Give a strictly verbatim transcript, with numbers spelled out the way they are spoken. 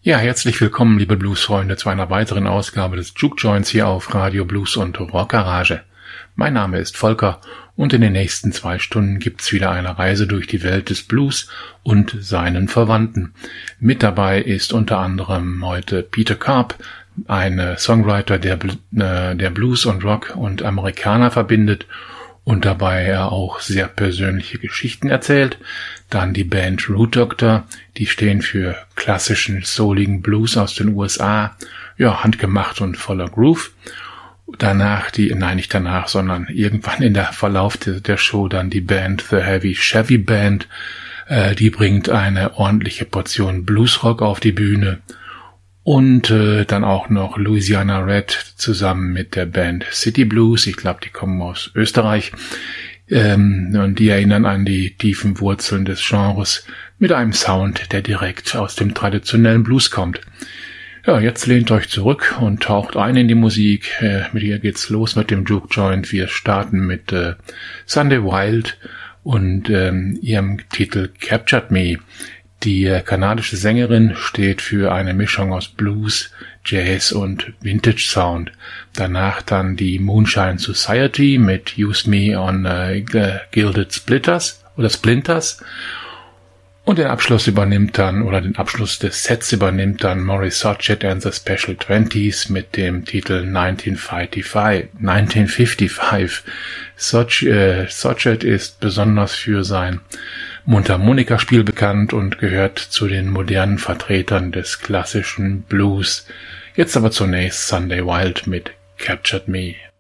Ja, herzlich willkommen, liebe Bluesfreunde, zu einer weiteren Ausgabe des Juke Joints hier auf Radio Blues und Rock Garage. Mein Name ist Volker und in den nächsten zwei Stunden gibt's wieder eine Reise durch die Welt des Blues und seinen Verwandten. Mit dabei ist unter anderem heute Peter Karp, ein Songwriter, der, äh, der Blues und Rock und Amerikaner verbindet und dabei er auch sehr persönliche Geschichten erzählt. Dann die Band Root Doctor, die stehen für klassischen, souligen Blues aus den U S A, ja, handgemacht und voller Groove. Danach die, nein, nicht danach, sondern irgendwann in der Verlauf de, der Show dann die Band The Heavy Chevy Band, äh, die bringt eine ordentliche Portion Bluesrock auf die Bühne. Und äh, dann auch noch Louisiana Red zusammen mit der Band City Blues, ich glaube, die kommen aus Österreich. Ähm, und die erinnern an die tiefen Wurzeln des Genres mit einem Sound, der direkt aus dem traditionellen Blues kommt. Ja, jetzt lehnt euch zurück und taucht ein in die Musik. Äh, mit ihr geht's los mit dem Juke Joint. Wir starten mit äh, Sunday Wild und ähm, ihrem Titel Captured Me. Die äh, kanadische Sängerin steht für eine Mischung aus Blues, Jazz und Vintage Sound. Danach dann die Moonshine Society mit Use Me on äh, Gilded Splitters oder Splinters. Und den Abschluss übernimmt dann, oder den Abschluss des Sets übernimmt dann Maurice Sochet and the Special Twenties mit dem Titel neunzehn fünfundfünfzig. Soc, äh, Sochet ist besonders für sein Mundharmonikaspiel bekannt und gehört zu den modernen Vertretern des klassischen Blues. Jetzt aber zunächst Sunday Wild mit Captured Me.